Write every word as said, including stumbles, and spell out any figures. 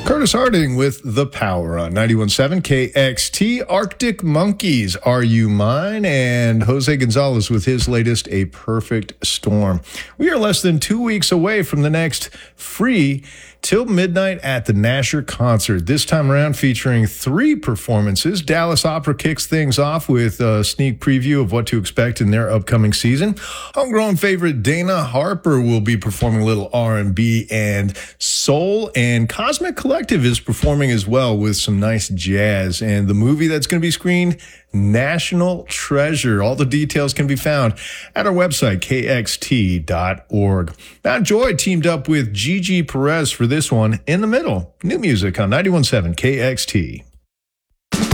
Curtis Harding with The Power on ninety-one point seven K X T. Arctic Monkeys, Are You Mine? And Jose Gonzalez with his latest, A Perfect Storm. We are less than two weeks away from the next free Till Midnight at the Nasher concert. This time around featuring three performances. Dallas Opera kicks things off with a sneak preview of what to expect in their upcoming season. Homegrown favorite Dana Harper will be performing a little R and B and soul, and Cosmic Collective is performing as well with some nice jazz. And the movie that's going to be screened, National Treasure. All the details can be found at our website, K X T dot org. Now, Joy teamed up with Gigi Perez for this one, In the Middle. New music on ninety-one point seven K X T.